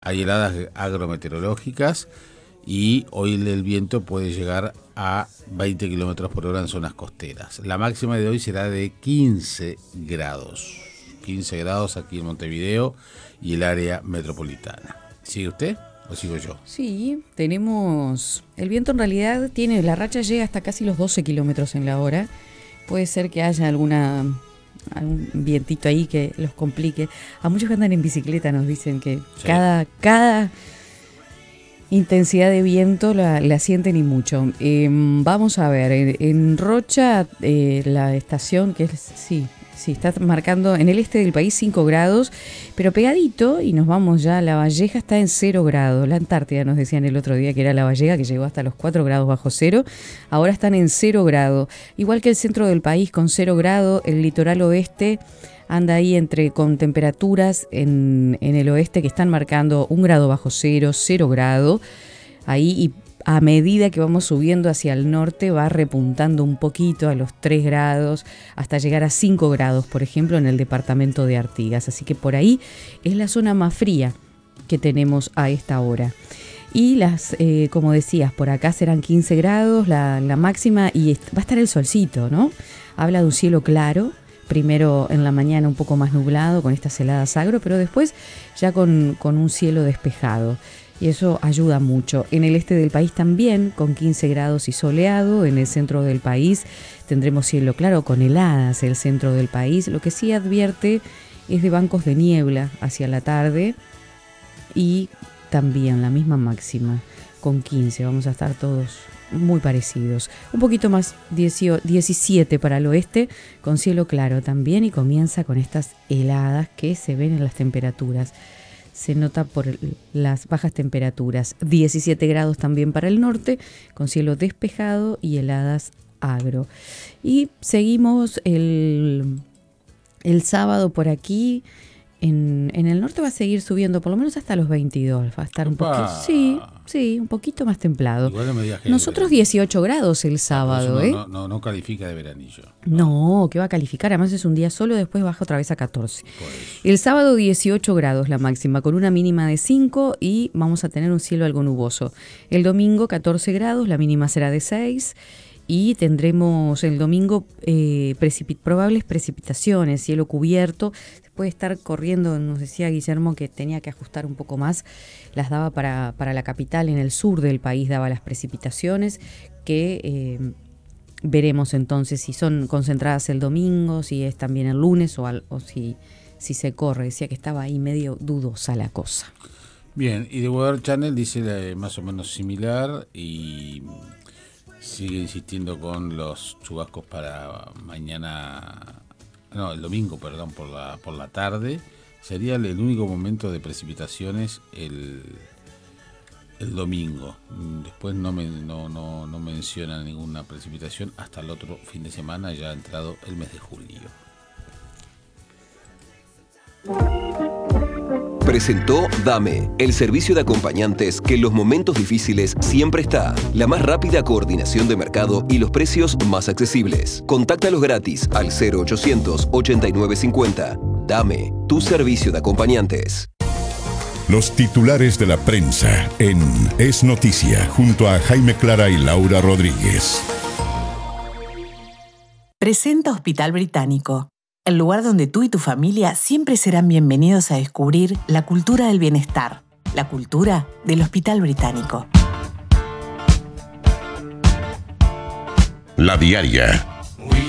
Hay heladas agrometeorológicas y hoy el viento puede llegar a 20 kilómetros por hora en zonas costeras. La máxima de hoy será de 15 grados. 15 grados aquí en Montevideo y el área metropolitana. ¿Sigue usted o sigo yo? Sí, tenemos... El viento en realidad tiene... La racha llega hasta casi los 12 kilómetros en la hora. Puede ser que haya algún vientito ahí que los complique. A muchos que andan en bicicleta nos dicen que sí, cada intensidad de viento la sienten y mucho. Vamos a ver, en Rocha, la estación que es... Sí, está marcando en el este del país 5 grados, pero pegadito, y nos vamos ya, La Valleja está en 0 grados. La Antártida nos decían el otro día que era La Valleja, que llegó hasta los 4 grados bajo cero. Ahora están en 0 grados. Igual que el centro del país con 0 grados, el litoral oeste anda ahí con temperaturas en el oeste que están marcando 1 grado bajo cero, 0 grados. Ahí, y a medida que vamos subiendo hacia el norte va repuntando un poquito a los 3 grados hasta llegar a 5 grados, por ejemplo, en el departamento de Artigas. Así que por ahí es la zona más fría que tenemos a esta hora. Y como decías, por acá serán 15 grados la máxima y va a estar el solcito, ¿no? Habla de un cielo claro. Primero en la mañana un poco más nublado con estas heladas agro, pero después ya con un cielo despejado. Y eso ayuda mucho. En el este del país también, con 15 grados y soleado. En el centro del país tendremos cielo claro con heladas el centro del país. Lo que sí advierte es de bancos de niebla hacia la tarde. Y también la misma máxima, con 15. Vamos a estar todos muy parecidos. Un poquito más, 17 para el oeste, con cielo claro también. Y comienza con estas heladas que se ven en las temperaturas. Se nota por las bajas temperaturas. 17 grados también para el norte, con cielo despejado y heladas agro. Y seguimos el sábado por aquí. En el norte va a seguir subiendo, por lo menos hasta los 22. Va a estar un poquito, sí, un poquito más templado. Igual no me digas que nosotros 18 grados el sábado, no califica de veranillo. No, que va a calificar, además es un día solo, después baja otra vez a 14. El sábado 18 grados la máxima, con una mínima de 5 y vamos a tener un cielo algo nuboso. El domingo 14 grados, la mínima será de 6. Y tendremos el domingo probables precipitaciones, cielo cubierto. Se puede estar corriendo, nos decía Guillermo que tenía que ajustar un poco más. Las daba para la capital, en el sur del país daba las precipitaciones que veremos entonces si son concentradas el domingo, si es también el lunes o si se corre. Decía que estaba ahí medio dudosa la cosa. Bien, y The Weather Channel dice más o menos similar y... sigue insistiendo con los chubascos para el domingo, perdón, por la tarde. Sería el único momento de precipitaciones el domingo. Después no menciona ninguna precipitación hasta el otro fin de semana, ya ha entrado el mes de julio. Presentó Dame, el servicio de acompañantes que en los momentos difíciles siempre está. La más rápida coordinación de mercado y los precios más accesibles. Contáctalos gratis al 0800 8950. Dame, tu servicio de acompañantes. Los titulares de la prensa en Es Noticia, junto a Jaime Clara y Laura Rodríguez. Presenta Hospital Británico. El lugar donde tú y tu familia siempre serán bienvenidos a descubrir la cultura del bienestar, la cultura del Hospital Británico. La Diaria.